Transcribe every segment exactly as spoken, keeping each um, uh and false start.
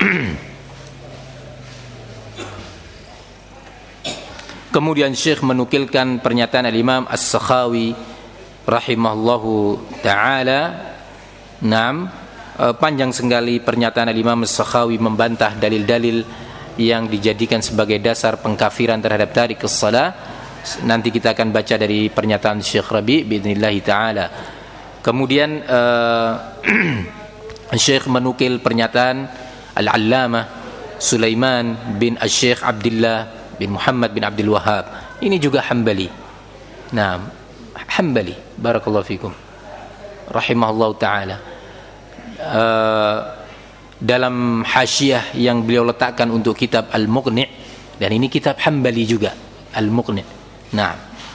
Kemudian Syekh menukilkan pernyataan Al-Imam As-Sakhawi rahimahullahu ta'ala. Naam, panjang sekali pernyataan Al-Imam As-Sakhawi membantah dalil-dalil yang dijadikan sebagai dasar pengkafiran terhadap tarik as-salah. Nanti kita akan baca dari pernyataan Syekh Rabi' biidznillah ta'ala. Kemudian uh, Syekh menukil pernyataan Al-Allamah Sulaiman bin Asy-Syaikh Abdullah bin Muhammad bin Abdul Wahhab. Ini juga Hambali. Nah, Hambali, barakallahu fikum, rahimahullah ta'ala. Uh, dalam hasyiah yang beliau letakkan untuk kitab Al-Muqni', dan ini kitab Hambali juga, Al-Muqni'. Nah,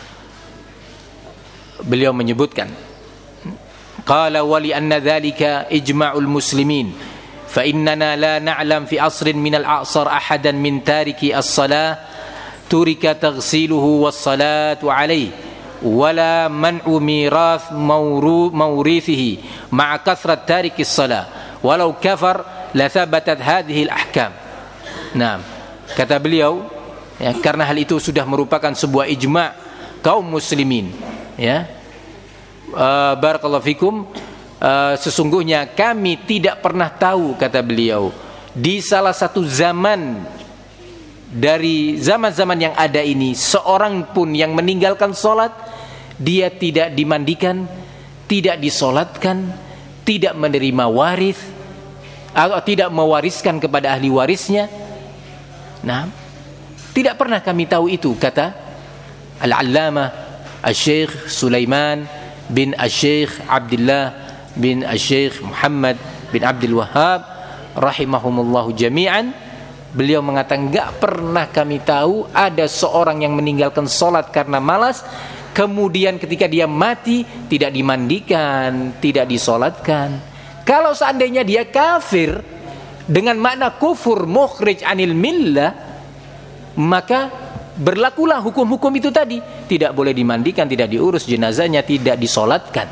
beliau menyebutkan, qala wa li anna dhalika ijma'ul muslimin fa innana la na'lam fi asrin min al-a'sar ahadan min tariki as-salah turika taghsiluhu was-salatu alayhi wala man'u mirath mawrithihi ma'a kathrat tariki as-salah walau kafar la thabatat hadhihi al-ahkam. Nah, kata beliau, ya, karena hal itu sudah merupakan sebuah ijma' kaum muslimin, ya, uh, barakallahu fikum, uh, sesungguhnya kami tidak pernah tahu, kata beliau, di salah satu zaman dari zaman-zaman yang ada ini, seorang pun yang meninggalkan sholat, dia tidak dimandikan, tidak disolatkan, tidak menerima waris, atau tidak mewariskan kepada ahli warisnya. Nah, tidak pernah kami tahu itu, kata Al-Allamah Asy-Syaikh Sulaiman bin Asy-Syaikh Abdullah bin Asy-Syaikh Muhammad bin Abdul Wahhab rahimahumullahu jami'an. Beliau mengatakan, enggak pernah kami tahu ada seorang yang meninggalkan sholat karena malas, kemudian ketika dia mati tidak dimandikan, tidak disolatkan. Kalau seandainya dia kafir dengan makna kufur mukhrij anil millah, maka berlakulah hukum-hukum itu tadi. Tidak boleh dimandikan, tidak diurus jenazahnya, tidak disolatkan.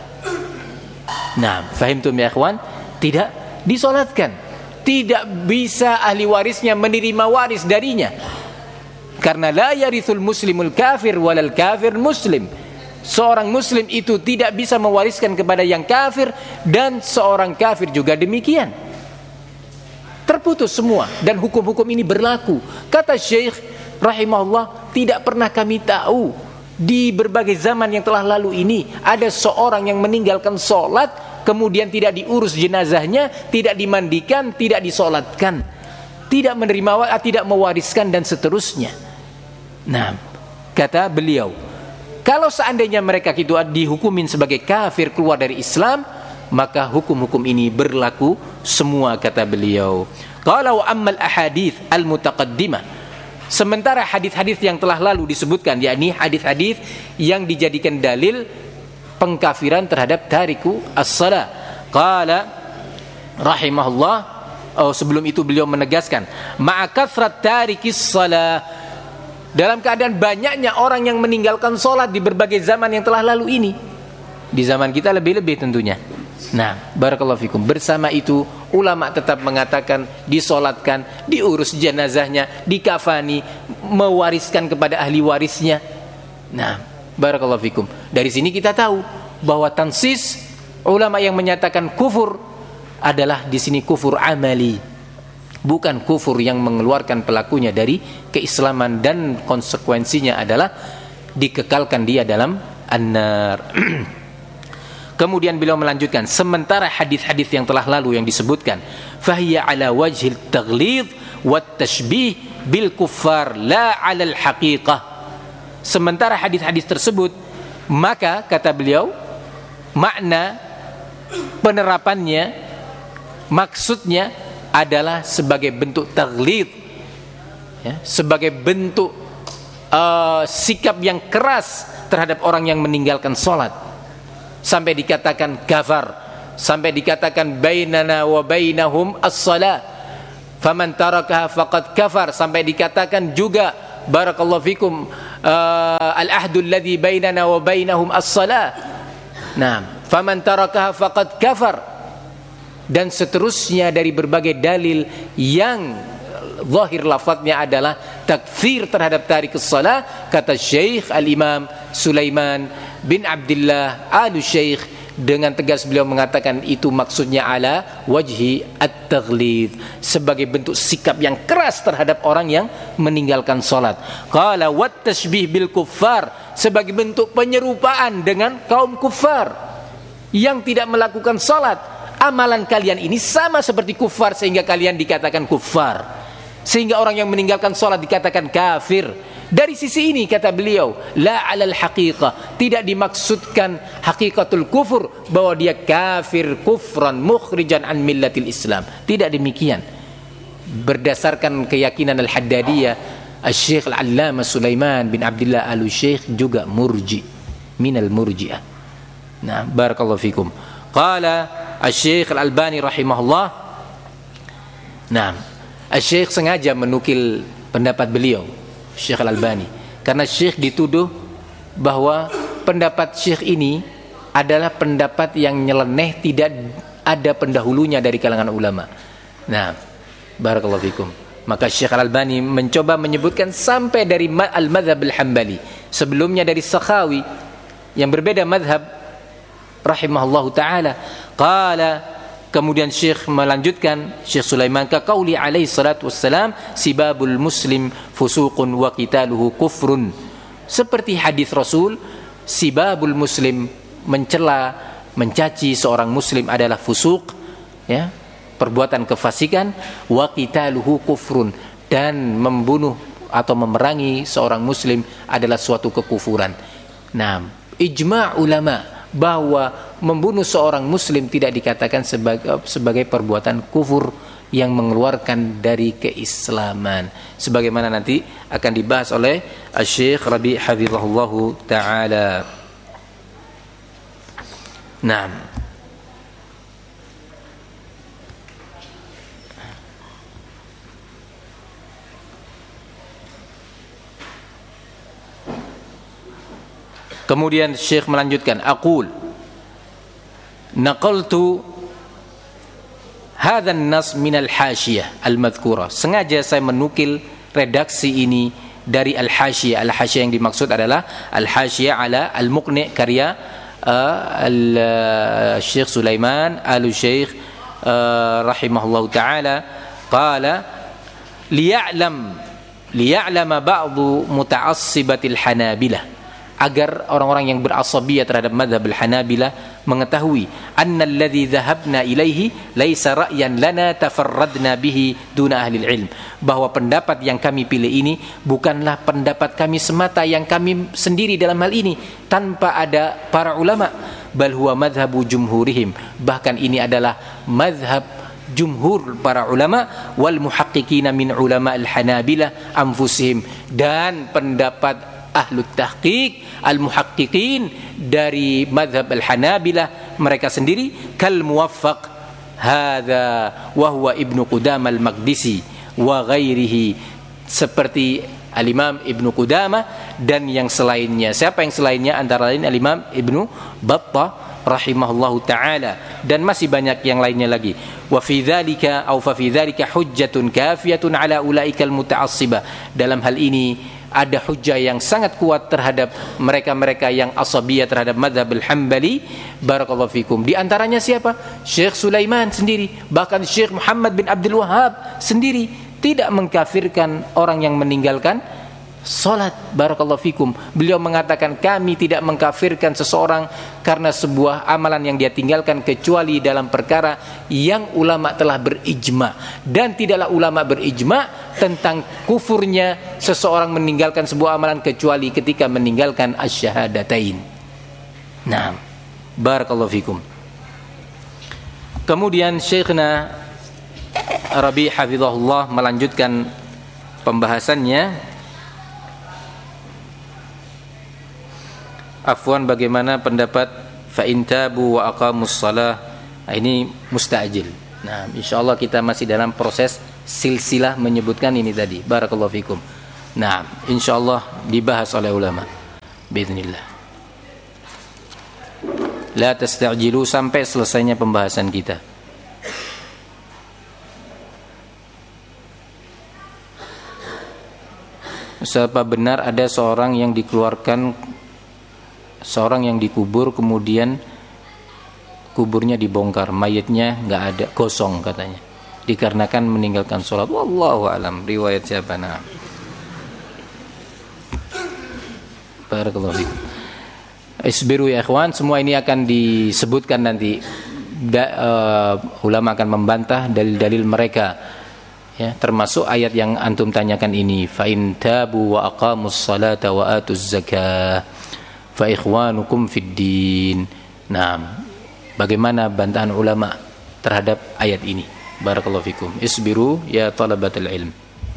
Nah, fahimtum ya ikhwan? Tidak disolatkan, tidak bisa ahli warisnya menerima waris darinya, karena la yarithul muslimul kafir walal kafir muslim. Seorang muslim itu tidak bisa mewariskan kepada yang kafir, dan seorang kafir juga demikian. Terputus semua, dan hukum-hukum ini berlaku. Kata Syekh rahimahullah, tidak pernah kami tahu di berbagai zaman yang telah lalu ini ada seorang yang meninggalkan sholat, kemudian tidak diurus jenazahnya, tidak dimandikan, tidak disolatkan, tidak menerima, tidak mewariskan, dan seterusnya. Nah, kata beliau, kalau seandainya mereka itu dihukumin sebagai kafir, keluar dari Islam, maka hukum-hukum ini berlaku semua, kata beliau. Kalau ammal ahadits al-mutaqaddimah, sementara hadis-hadis yang telah lalu disebutkan, yakni hadis-hadis yang dijadikan dalil pengkafiran terhadap tariku as-salah. Qala rahimahullah, oh, sebelum itu beliau menegaskan, ma'a kathrat tarikis salah, dalam keadaan banyaknya orang yang meninggalkan sholat di berbagai zaman yang telah lalu ini, di zaman kita lebih-lebih tentunya. Nah, barakallahu fikum, bersama itu ulama tetap mengatakan disolatkan, diurus jenazahnya, dikafani, mewariskan kepada ahli warisnya. Nah, barakallahu fikum, dari sini kita tahu bahwa tansis ulama yang menyatakan kufur adalah di sini kufur amali, bukan kufur yang mengeluarkan pelakunya dari keislaman, dan konsekuensinya adalah dikekalkan dia dalam an-nar. Kemudian beliau melanjutkan, sementara hadis-hadis yang telah lalu yang disebutkan, fahiya ala wajhil taghlidh wat tashbih bil kuffar la ala al haqiqah. Sementara hadis-hadis tersebut, maka kata beliau, makna penerapannya, maksudnya adalah sebagai bentuk taghlidh, ya, sebagai bentuk uh, sikap yang keras terhadap orang yang meninggalkan sholat, sampai dikatakan kafar, sampai dikatakan bainana wa bainahum as-salah faman tarakaha faqad kafar, sampai dikatakan juga barakallahu fikum uh, al-ahdu alladhi bainana wa bainahum as-salah. Nah, faman tarakaha faqad kafar. dan seterusnya dari berbagai dalil yang zahir lafadznya adalah takfir terhadap tarikus salah, kata Syekh Al-Imam Sulaiman bin Abdullah Al-Syekh dengan tegas beliau mengatakan itu maksudnya ala wajhi at-taghlid, sebagai bentuk sikap yang keras terhadap orang yang meninggalkan salat. Qala wat tashbih bil kuffar, sebagai bentuk penyerupaan dengan kaum kufar yang tidak melakukan salat. Amalan kalian ini sama seperti kufar sehingga kalian dikatakan kufar, sehingga orang yang meninggalkan salat dikatakan kafir. Dari sisi ini kata beliau, la alal haqiqah, tidak dimaksudkan hakikatul kufur, bahwa dia kafir kufran mukhrijan an millatil Islam. Tidak demikian. Berdasarkan keyakinan Al-Haddadiyah, Al-Syekh Al-Allamah Sulaiman bin Abdullah Al-Syekh juga murji, minal murji'ah. Nah, barakallahu fikum. Qala Al-Syekh Al-Albani rahimahullah. Nah, Al-Syekh sengaja menukil pendapat beliau, Syekh Al-Albani, karena Syekh dituduh bahwa pendapat Syekh ini adalah pendapat yang nyeleneh, tidak ada pendahulunya dari kalangan ulama. Nah, barakallahu fikum. Maka Syekh Al-Albani mencoba menyebutkan sampai dari Al-Madhab Al-Hambali, sebelumnya dari Sakhawi yang berbeda madhab rahimahullahu ta'ala. Qala, kemudian Syekh melanjutkan, Syekh Sulaiman, ka qauli alaihi salatu wassalam, sibabul muslim fusuqun wa qitaluhu kufrun. Seperti hadis Rasul, sibabul muslim, mencela, mencaci seorang muslim adalah fusuq, ya, perbuatan kefasikan, wa qitaluhu kufrun, dan membunuh atau memerangi seorang muslim adalah suatu kekufuran. Nah, ijma' ulama bahwa membunuh seorang muslim tidak dikatakan sebagai, sebagai perbuatan kufur yang mengeluarkan dari keislaman, sebagaimana nanti akan dibahas oleh Syekh Rabi' hafizahullahu ta'ala. Naam. Kemudian Syekh melanjutkan, aqul naqaltu hadzal nas min al-hasyiyah al-madhkura. Sengaja saya menukil redaksi ini dari al-hasyiyah. Al-hasyiyah yang dimaksud adalah al-hasyiyah ala al-muqni' karya uh, al-Syekh Sulaiman al-Syekh uh, rahimahullahu taala. Qala liya'lam liya'lama ba'du muta'assibatil hanabilah, agar orang-orang yang berasabiyah terhadap mazhab al-Hanabilah mengetahui annal ladzi dhahabna ilaihi laisa ra'yan lana tafarradna bihi duna ahli ilm, bahwa pendapat yang kami pilih ini bukanlah pendapat kami semata yang kami sendiri dalam hal ini tanpa ada para ulama, bal huwa madhhabu jumhurihim, bahkan ini adalah mazhab jumhur para ulama, wal muhaqqiqina min ulama al-Hanabilah anfusihim, dan pendapat ahlu tahqiq al-muhaqqiqin dari madhab al-Hanabilah mereka sendiri, kal muwaffaq hadza wa huwa Ibnu Qudamah al-Maqdisi wa ghairihi, seperti al-Imam Ibnu Qudamah dan yang selainnya. Siapa yang selainnya? Antara lain al-Imam Ibnu Battah rahimahullahu taala, dan masih banyak yang lainnya lagi. Wa fi dzalika aw fa fi dzalika hujjatun kafiyatun ala ulaika al-muta'assibah, dalam hal ini ada hujjah yang sangat kuat terhadap mereka-mereka yang asabiyah terhadap madhab al-Hambali. Barakallahu fikum. Di antaranya siapa? Syekh Sulaiman sendiri, bahkan Syekh Muhammad bin Abdul Wahhab sendiri tidak mengkafirkan orang yang meninggalkan salat. Barakallahu fikum. Beliau mengatakan kami tidak mengkafirkan seseorang karena sebuah amalan yang dia tinggalkan, kecuali dalam perkara yang ulama telah berijma, dan tidaklah ulama berijma tentang kufurnya seseorang meninggalkan sebuah amalan kecuali ketika meninggalkan asyhadatain. Nah, barakallahu fikum. Kemudian Syekhna Rabi' hafizahullah melanjutkan pembahasannya. Afwan, bagaimana pendapat fa in tabu wa aqamus shalah? Ini musta'jil. Nah, insyaallah kita masih dalam proses silsilah menyebutkan ini tadi. Barakallahu fikum. Nah, insyaallah dibahas oleh ulama باذنillah. La tasta'jilu sampai selesainya pembahasan kita. Apa benar ada seorang yang dikeluarkan, seorang yang dikubur kemudian kuburnya dibongkar, mayatnya nggak ada, kosong katanya, dikarenakan meninggalkan sholat? Wallahu alam. Riwayat siapa? Nah, barakallahu fikum. Isbiru ya ikhwan, semua ini akan disebutkan nanti. Da, uh, ulama akan membantah dalil-dalil mereka, ya, termasuk ayat yang antum tanyakan ini, fa in tabu wa aqamus salata wa atuz zakah fa ikhwanukum fid din. Nah, bagaimana bantahan ulama terhadap ayat ini? Barakallahu fikum. Isbiru ya talabatul ilm.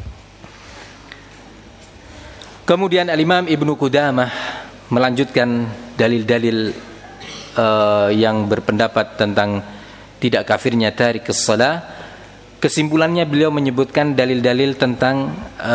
Kemudian Al-Imam Ibnu Qudamah melanjutkan dalil-dalil Uh, yang berpendapat tentang tidak kafirnya tarik as-shalah. Kesimpulannya beliau menyebutkan dalil-dalil tentang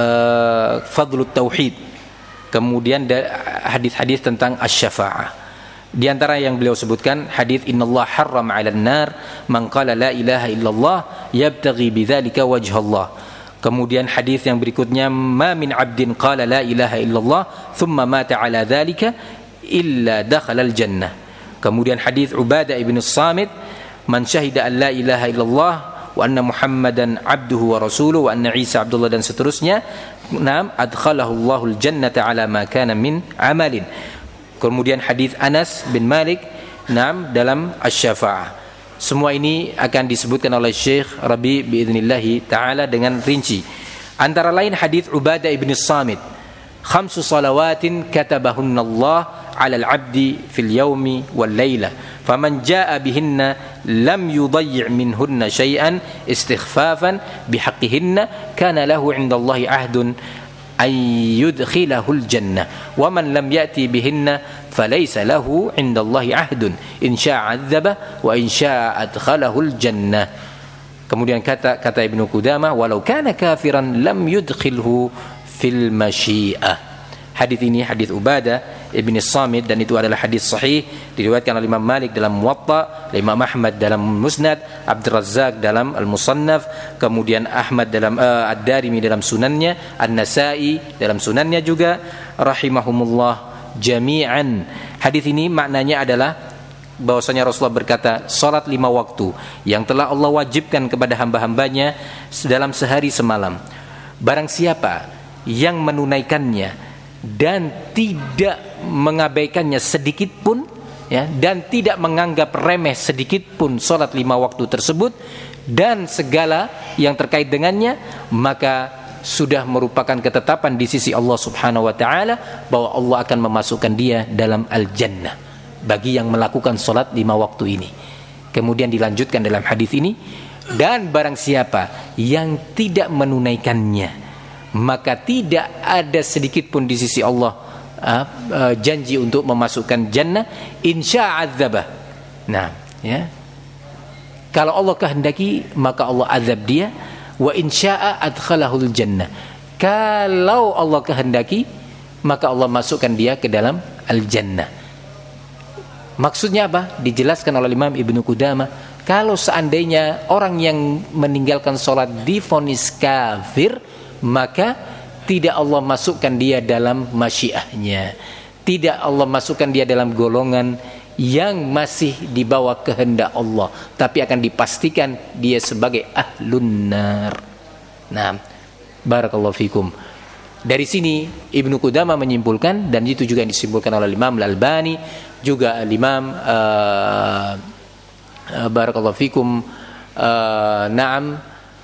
uh, fadlut tauhid, kemudian hadis-hadis tentang asy-syafa'ah. Di antara yang beliau sebutkan hadis innallaha harrama 'alan nar man qala la ilaha illallah yabtaghi bidzalika wajhallah. Kemudian hadis yang berikutnya, ma min 'abdin qala la ilaha illallah thumma mata 'ala dzalika illa dakhala al-jannah. Kemudian hadis Ubadah ibn Samit, man syahida an la ilaha illallah wa anna Muhammadan abduhu wa rasuluhu wa anna Isa abdullah, dan seterusnya. Naam, adkhalahu Allahul jannata ala ma kana min amalin. Kemudian hadis Anas bin Malik, naam, dalam asy-syafa'ah. Semua ini akan disebutkan oleh Syekh Rabi biidznillah taala dengan rinci. Antara lain hadis Ubadah ibn Samit, khamsu salawatin katabahunna Allah 'ala al-'abdi fil yawmi wal laila faman jaa'a bihinna lam yudayyi' minhunna shay'an istighfafan bihaqqihinna kana lahu 'inda Allah 'ahdun ay yudkhilahu al-jannah wa man lam ya'ti bihinna falaysa lahu 'inda Allah 'ahdun in syaa'a 'adzaba wa in syaa'a adkhalahu al-jannah. Kemudian kata kata Ibnu Qudamah, walau kana kafiran lam yudkhilhu fil masyiah. Hadis ini hadis Ubadah ibn Samit, dan itu adalah hadis sahih, diriwayatkan oleh Imam Malik dalam Muwatta, Imam Ahmad dalam Musnad, Abdul Razzaq dalam Al-Musannaf, kemudian Ahmad dalam uh, Ad-Darimi dalam Sunannya, An-Nasa'i dalam Sunannya juga, rahimahumullah jami'an. Hadis ini maknanya adalah bahwasanya Rasulullah berkata, salat lima waktu yang telah Allah wajibkan kepada hamba-hambanya dalam sehari semalam, barang siapa yang menunaikannya dan tidak mengabaikannya sedikit pun, ya, dan tidak menganggap remeh sedikit pun salat lima waktu tersebut dan segala yang terkait dengannya, maka sudah merupakan ketetapan di sisi Allah Subhanahu wa taala bahwa Allah akan memasukkan dia dalam al-jannah bagi yang melakukan salat lima waktu ini. Kemudian dilanjutkan dalam hadis ini, dan barang siapa yang tidak menunaikannya, maka tidak ada sedikit pun di sisi Allah uh, uh, janji untuk memasukkan jannah, insya'adzabah. Nah, ya, kalau Allah kehendaki maka Allah azab dia, wa insya'a adkhalahul jannah. Kalau Allah kehendaki maka Allah masukkan dia ke dalam al-jannah. Maksudnya apa? Dijelaskan oleh Imam Ibnu Qudamah, kalau seandainya orang yang meninggalkan sholat divonis kafir, maka tidak Allah masukkan dia dalam masyiahnya, tidak Allah masukkan dia dalam golongan yang masih di bawah kehendak Allah, tapi akan dipastikan dia sebagai ahlun nar. Nah, barakallahu fikum. Dari sini Ibnu Qudamah menyimpulkan, dan itu juga disimpulkan oleh Imam Al-Albani, juga Imam uh, uh, barakallahu fikum uh, na'am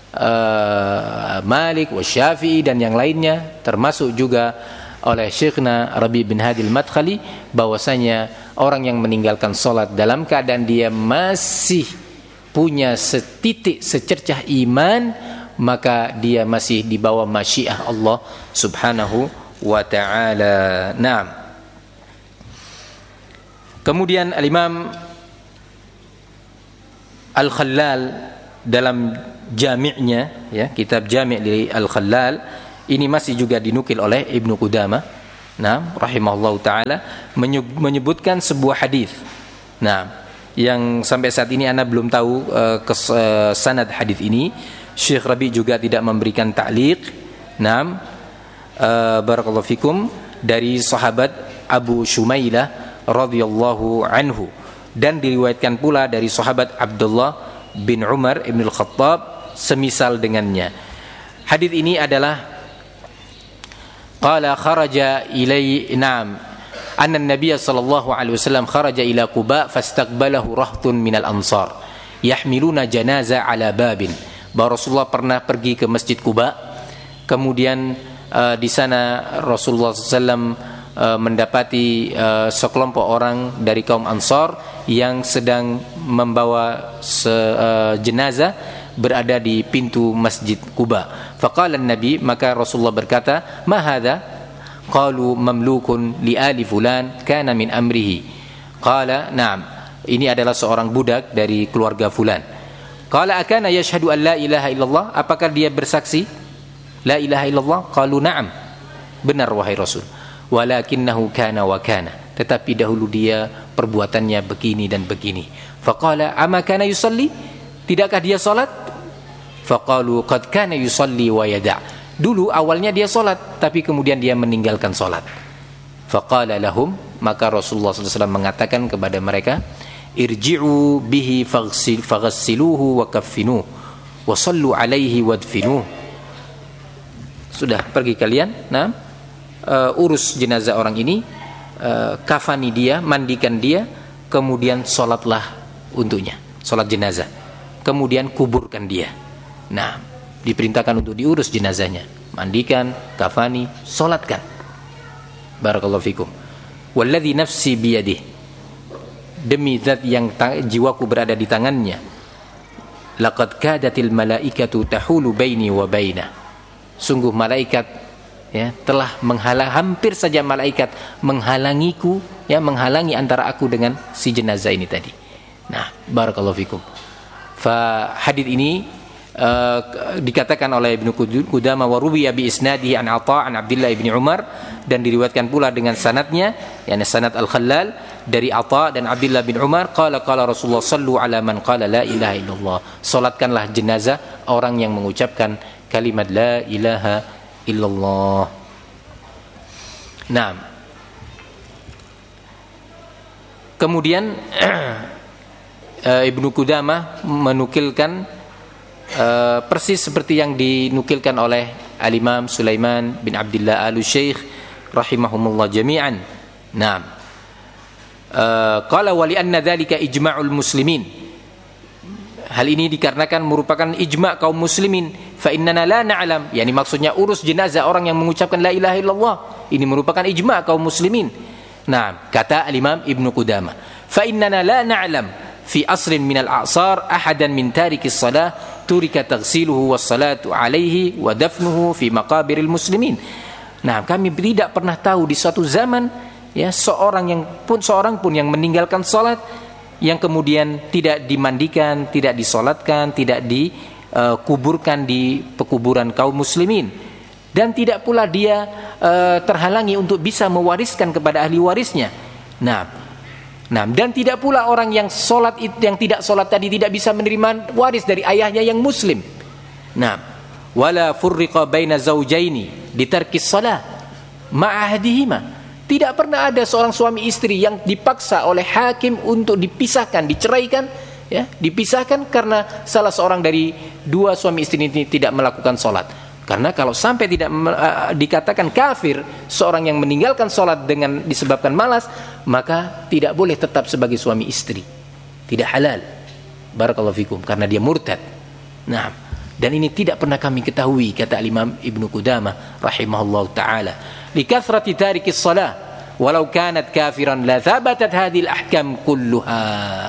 uh, Malik wa Syafi'i dan yang lainnya, termasuk juga oleh Syekhna Rabi bin Hadi Al-Madkhali, bahwasanya orang yang meninggalkan salat dalam keadaan dia masih punya setitik secercah iman, maka dia masih di bawah masyiah Allah Subhanahu wa ta'ala. Naam. Kemudian Al-Imam Al-Khallal dalam jami'nya, ya, kitab Jami' li Al-Khallal, ini masih juga dinukil oleh Ibnu Qudamah, nah, rahimahullahu taala, menyebutkan sebuah hadis. Nah, yang sampai saat ini ana belum tahu uh, kes, uh, sanad hadis ini. Syekh Rabi juga tidak memberikan ta'liq. Nah, uh, barakallahu fikum dari sahabat Abu Shumailah radhiyallahu anhu, dan diriwayatkan pula dari sahabat Abdullah bin Umar ibn al-Khattab semisal dengannya. Hadis ini adalah qala kharaja ilai na'am anna an-nabiy sallallahu alaihi wasallam kharaja ila Quba fastaqbalahu rahtun minal ansar yahmiluna janaza ala babin. Bahwa Rasulullah pernah pergi ke Masjid Quba, kemudian uh, di sana Rasulullah sallallahu alaihi wasallam uh, mendapati uh, sekelompok orang dari kaum Ansar yang sedang membawa se, uh, jenazah berada di pintu Masjid Quba. Faqala an-nabi, maka Rasulullah berkata, "Ma hadha?" Qalu mamlukun li ali fulan kana min amrihi. Qala, "Na'am." Ini adalah seorang budak dari keluarga fulan. Qala, "Akana yashhadu an la ilaha illallah?" Apakah dia bersaksi la ilaha illallah? Qalu, "Na'am." Benar wahai Rasul. Walakinnahu kana wa kana. Tetapi dahulu dia perbuatannya begini dan begini. Faqala, "Ama kana yusalli?" Tidakkah dia salat? Faqalu qad kana yusalli wa yada'. Dulu awalnya dia salat, tapi kemudian dia meninggalkan salat. Faqala lahum, maka Rasulullah sallallahu alaihi wasallam mengatakan kepada mereka, irji'u bihi faghsil faghsiluhu wa kaffinuhu wa sallu alaihi wadfinuhu. Sudah, pergi kalian, nah, uh, urus jenazah orang ini, uh, kafani dia, mandikan dia, kemudian salatlah untuknya, salat jenazah. Kemudian kuburkan dia. Nah, diperintahkan untuk diurus jenazahnya, mandikan, kafani, salatkan. Barakallahu fikum. Walladzi nafsi biyadihi, demi zat yang jiwaku berada di tangannya, laqad kadatil malaikatu tahulu baini wa baina. Sungguh malaikat, ya, telah menghalang, hampir saja malaikat menghalangiku, ya, menghalangi antara aku dengan si jenazah ini tadi. Nah, barakallahu fikum. Fa hadits ini uh, dikatakan oleh Ibnu Qudamah wa ruwiya bi isnadihi an Atha an Abdullah bin Umar, dan diriwayatkan pula dengan sanadnya, yakni sanad Al-Khallal dari Atha dan Abdullah bin Umar, qala qala Rasulullah sallu ala man qala la ilaha illallah. Salatkanlah jenazah orang yang mengucapkan kalimat la ilaha illallah. Nah, kemudian Ibnu Qudamah menukilkan uh, persis seperti yang dinukilkan oleh Al-Imam Sulaiman bin Abdullah Al-Syekh rahimahumullah jami'an. Naam. Qala wa li anna dzalika ijma'ul muslimin. Hal ini dikarenakan merupakan ijma' kaum muslimin. Fa innana la na'lam, yakni maksudnya urus jenazah orang yang mengucapkan la ilaha illallah. Ini merupakan ijma' kaum muslimin. Nah, kata Al-Imam Ibnu Qudamah, fa innana la na'lam fi asrin minal a'sar ahadan min tarikis salah turika taghsiluhu was salatu alaihi wa dafnuhu fi maqabiril muslimin. Nah, kami tidak pernah tahu di suatu zaman, ya, seorang yang pun seorang pun yang meninggalkan salat, yang kemudian tidak dimandikan, tidak disolatkan, tidak dikuburkan uh, di pekuburan kaum muslimin, dan tidak pula dia uh, terhalangi untuk bisa mewariskan kepada ahli warisnya. Nah, Nah, dan tidak pula orang yang solat yang tidak solat tadi tidak bisa menerima waris dari ayahnya yang muslim. Nah, wala furriqa baina zaujaini ditarkis shalah ma'ahdihima. Tidak pernah ada seorang suami istri yang dipaksa oleh hakim untuk dipisahkan, diceraikan, ya, dipisahkan karena salah seorang dari dua suami istri ini tidak melakukan solat. Karena kalau sampai tidak uh, dikatakan kafir seorang yang meninggalkan sholat dengan disebabkan malas, maka tidak boleh tetap sebagai suami istri, tidak halal. Barakallahu fikum, karena dia murtad. Nah, dan ini tidak pernah kami ketahui, kata Imam Ibnu Qudamah rahimahullah taala. Likathrati tarikis shalah walau kanat kafiran la thabatat hadhil ahkam kulluha.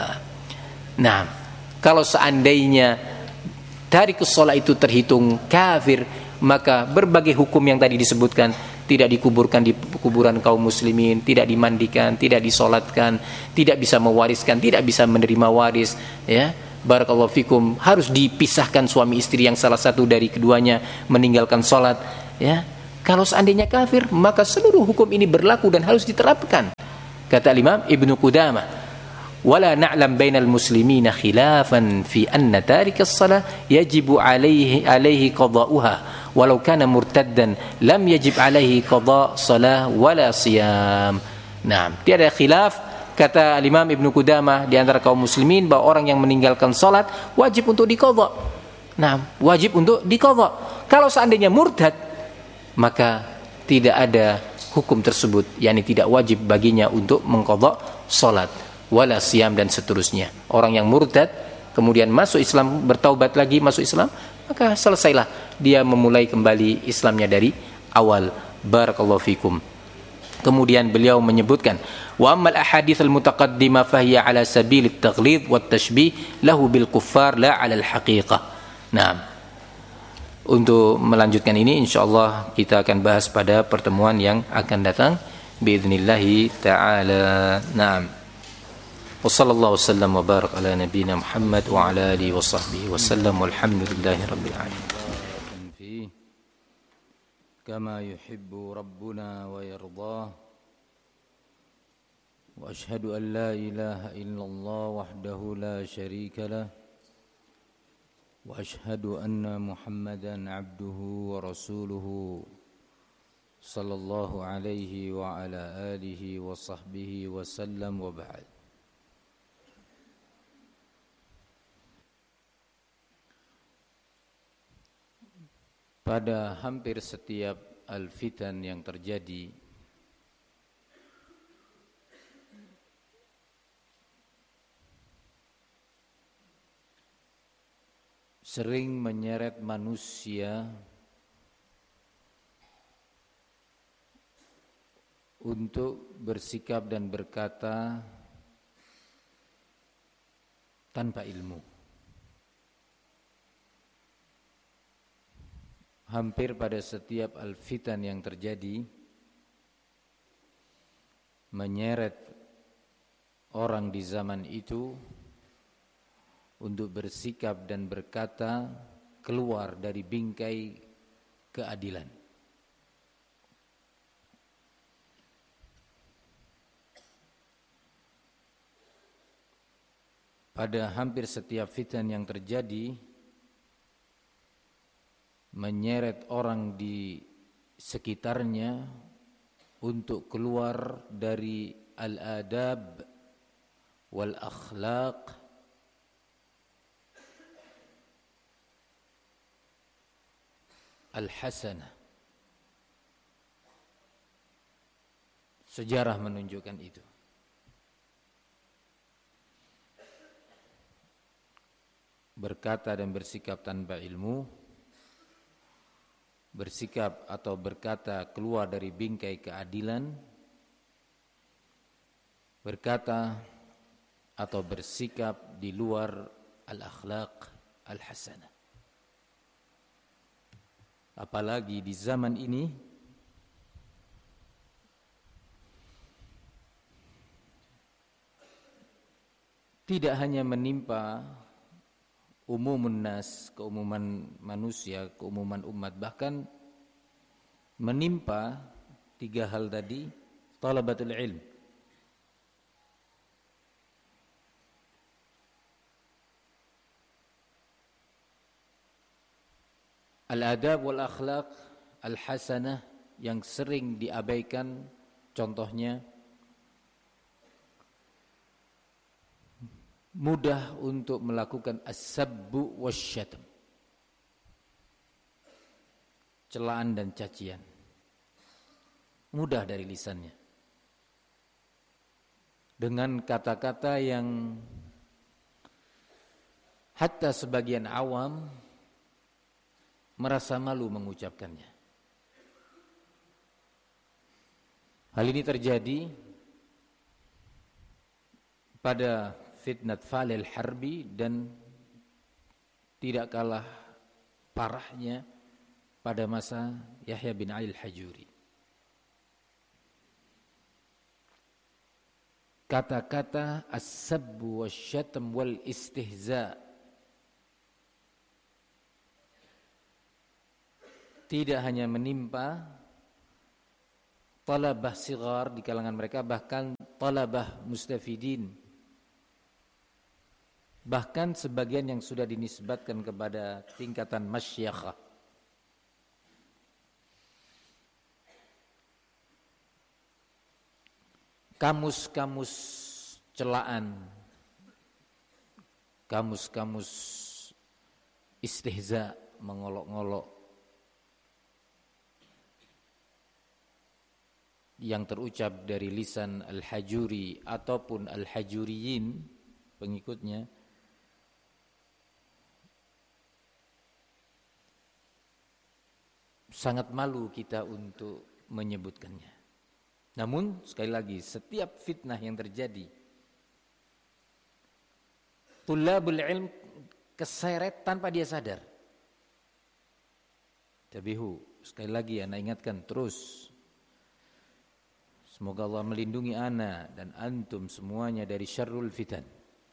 Nah, kalau seandainya tarikus shalah itu terhitung kafir, maka berbagai hukum yang tadi disebutkan, tidak dikuburkan di kuburan kaum muslimin, tidak dimandikan, tidak disolatkan, tidak bisa mewariskan, tidak bisa menerima waris, ya, barakallahu fikum, harus dipisahkan suami istri yang salah satu dari keduanya meninggalkan solat, ya. Kalau seandainya kafir, maka seluruh hukum ini berlaku dan harus diterapkan, kata Imam Ibnu Qudamah. ولا نعلم بين المسلمين خلافا في أن تارك الصلاة يجب عليه عليه قضاؤها walau kana murtaddan lam yajib alaihi qada shalah wala siyam. Nah, tiada khilaf kata Imam Ibnu Qudamah di antara kaum muslimin bahwa orang yang meninggalkan salat wajib untuk diqadha. Nah, wajib untuk diqadha. Kalau seandainya murtad, maka tidak ada hukum tersebut, yakni tidak wajib baginya untuk mengqadha salat wala siyam dan seterusnya. Orang yang murtad kemudian masuk Islam, bertaubat lagi masuk Islam, maka selesailah dia memulai kembali Islamnya dari awal. Barakallahu fikum. Kemudian beliau menyebutkan, wa ammal ahadits al-mutaqaddimah fahiya ala sabil at-taghlid wa at-tashbih lahu bil kuffar la ala al-haqiqah. Nah, untuk melanjutkan ini insyaallah kita akan bahas pada pertemuan yang akan datang باذنillah taala. Naam. وصلى الله وسلم وبارك على نبينا محمد وعلى آله وصحبه وسلم والحمد لله رب العالمين فيه كما يحب ربنا ويرضاه وأشهد أن لا إله إلا الله وحده لا شريك له وأشهد أن محمدا عبده ورسوله صلى الله عليه وعلى آله وصحبه وسلم وبعد. Pada hampir setiap al-fitan yang terjadi, sering menyeret manusia untuk bersikap dan berkata tanpa ilmu. Hampir pada setiap al-fitan yang terjadi menyeret orang di zaman itu untuk bersikap dan berkata keluar dari bingkai keadilan. Pada hampir setiap fitan yang terjadi menyeret orang di sekitarnya untuk keluar dari al-adab wal akhlaq al-hasanah. Sejarah menunjukkan itu. Berkata dan bersikap tanpa ilmu, bersikap atau berkata keluar dari bingkai keadilan, berkata atau bersikap di luar al-akhlaq al-hasanah. Apalagi di zaman ini tidak hanya menimpa umumun nas, keumuman manusia, keumuman umat, bahkan menimpa tiga hal tadi, talabatul ilm, al-adab wal akhlaq al-hasanah yang sering diabaikan. Contohnya mudah untuk melakukan as-sabbu wasyatam, celaan dan cacian, mudah dari lisannya, dengan kata-kata yang hatta sebagian awam merasa malu mengucapkannya. Hal ini terjadi pada fitnat Falil Harbi dan tidak kalah parahnya pada masa Yahya bin Ali al-Hajuri. Kata-kata as-sabbu wasyatam wal istihza tidak hanya menimpa talabah sigar di kalangan mereka, bahkan talabah mustafidin, bahkan sebagian yang sudah dinisbatkan kepada tingkatan masyakhah. kamus-kamus celaan, kamus-kamus istihza, mengolok-ngolok yang terucap dari lisan Al-Hajuri ataupun Al-Hajuriyin, pengikutnya, sangat malu kita untuk menyebutkannya. Namun sekali lagi, setiap fitnah yang terjadi, tulabul ilm keseret tanpa dia sadar. Tabihu, sekali lagi ana ingatkan terus. Semoga Allah melindungi ana dan antum semuanya dari syarrul fitan.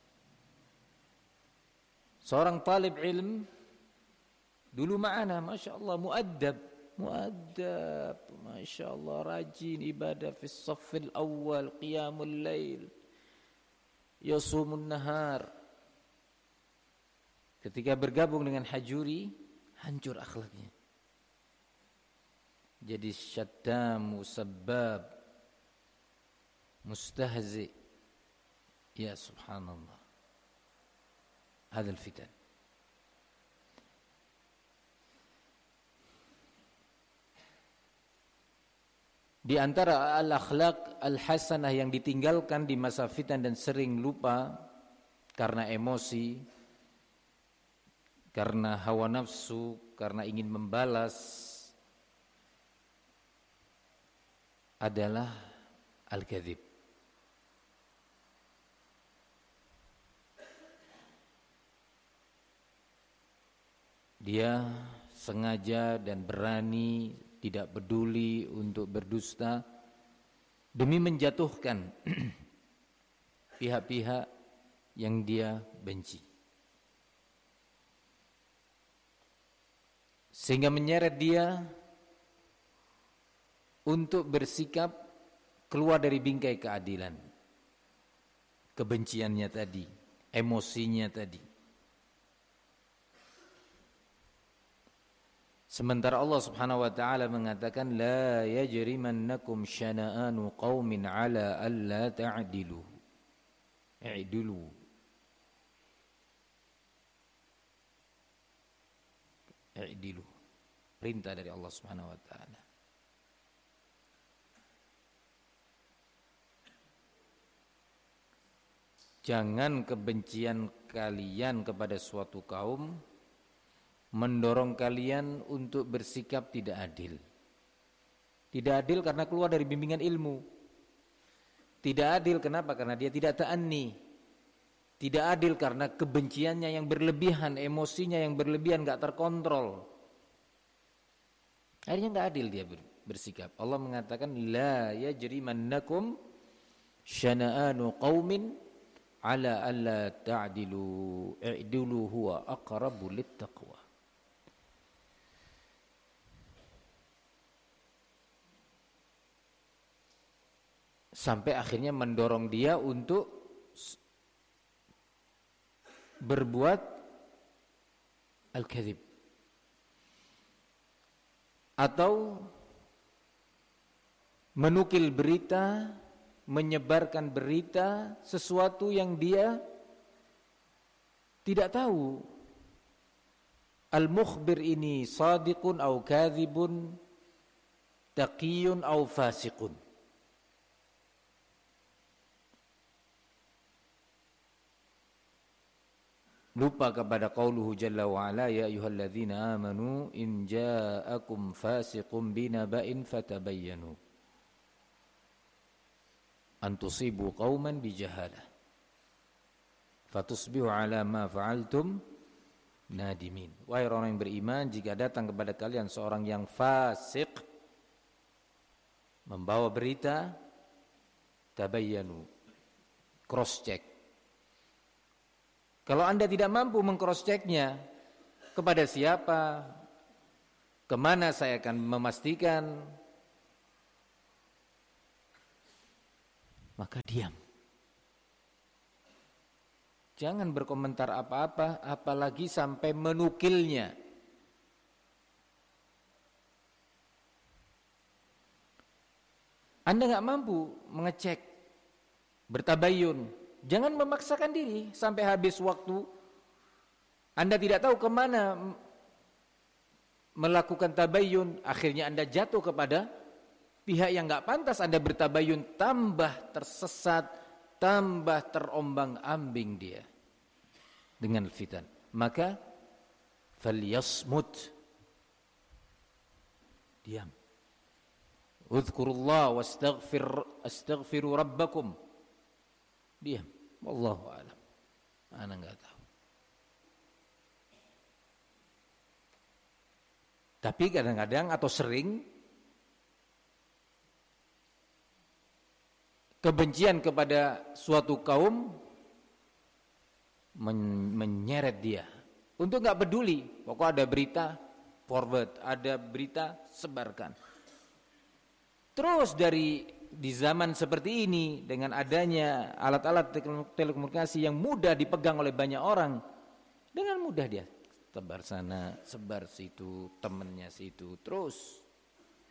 Seorang talib ilm dulu ma'ana, Masya Allah, muaddab, muaddab, Masya Allah, rajin ibadah fi saffil awal, qiyamul lail, yasumun nahar. Ketika bergabung dengan Hajuri, hancur akhlaknya. Jadi syaddam, musabbab, mustahzi. Ya subhanallah. Hadzal fitan. Di antara al-akhlaq al-hasanah yang ditinggalkan di masa fitan dan sering lupa karena emosi, karena hawa nafsu, karena ingin membalas, adalah al-kadzib. Dia sengaja dan berani, tidak peduli untuk berdusta demi menjatuhkan pihak-pihak yang dia benci, sehingga menyeret dia untuk bersikap keluar dari bingkai keadilan. Kebenciannya tadi, emosinya tadi. Sementara Allah Subhanahu wa taala mengatakan, la yajrimannakum syana'anu qaumin ala alla ta'dilu. I'dilu. I'dilu. Perintah dari Allah Subhanahu wa taala. Jangan kebencian kalian kepada suatu kaum mendorong kalian untuk bersikap tidak adil. Tidak adil karena keluar dari bimbingan ilmu. Tidak adil kenapa? Karena dia tidak ta'anni. Tidak adil karena kebenciannya yang berlebihan, emosinya yang berlebihan, gak terkontrol. Akhirnya gak adil dia bersikap. Allah mengatakan, la yajrimannakum syana'anu qaumin ala alla ta'dilu i'dilu huwa aqrabu littaqwa. Sampai akhirnya mendorong dia untuk berbuat al-kadzib, atau menukil berita, menyebarkan berita sesuatu yang dia tidak tahu. Al-mukhbir ini sadiqun au kadzibun, taqiyun au fasiqun. Lupa kepada qauluhu jalla wa ala, ya ayyuhalladzina amanu in ja'akum fasiqun binaba'in fatabayyanu an tusibu qauman bijahalah fatusbihu ala ma fa'altum nadimin. Wahai orang yang beriman, jika datang kepada kalian seorang yang fasik membawa berita, tabayyanu, cross check. Kalau Anda tidak mampu meng-cross checknya, kepada siapa, kemana saya akan memastikan, maka diam. Jangan berkomentar apa-apa, apalagi sampai menukilnya. Anda nggak mampu mengecek bertabayun. Jangan memaksakan diri sampai habis waktu. Anda tidak tahu kemana melakukan tabayun, akhirnya Anda jatuh kepada pihak yang enggak pantas. Anda bertabayun, tambah tersesat, tambah terombang-ambing dia dengan fitan. Maka falyasmut, diam. Udhkurullah wastaghfir astaghfiru rabbakum, diam. Wallahu a'lam. Ana enggak tahu. Tapi kadang-kadang atau sering kebencian kepada suatu kaum men- menyeret dia untuk enggak peduli. Pokok ada berita forward, ada berita sebarkan. Terus dari di zaman seperti ini dengan adanya alat-alat telekomunikasi yang mudah dipegang oleh banyak orang, dengan mudah dia tebar sana, sebar situ, temennya situ, terus